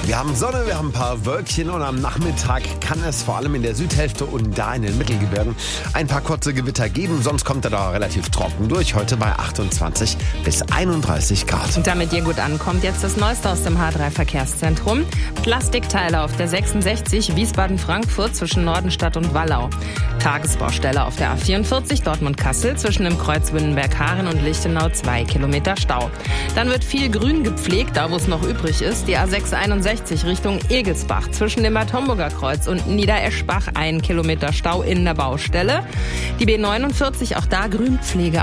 Wir haben Sonne, wir haben ein paar Wölkchen und am Nachmittag kann es vor allem in der Südhälfte und da in den Mittelgebirgen ein paar kurze Gewitter geben. Sonst kommt er da relativ trocken durch. Heute bei 28 bis 31 Grad. Und damit ihr gut ankommt, jetzt das Neueste aus dem H3-Verkehrszentrum. Plastikteile auf der 66 Wiesbaden-Frankfurt zwischen Nordenstadt und Wallau. Tagesbaustelle auf der A44 Dortmund-Kassel zwischen dem Kreuz Wünnenberg-Haaren und Lichtenau 2 Kilometer Stau. Dann wird viel Grün gepflegt, da wo es noch übrig ist. Die A661 Richtung Egelsbach zwischen dem Bad Homburger Kreuz und Niedereschbach 1 Kilometer Stau in der Baustelle. Die B49, auch da Grünpflege